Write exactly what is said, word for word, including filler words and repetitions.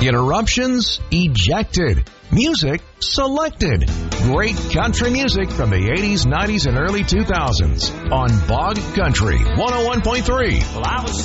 Interruptions ejected. Music selected. Great country music from the eighties, nineties, and early two thousands on Bog Country one oh one point three. Well, I was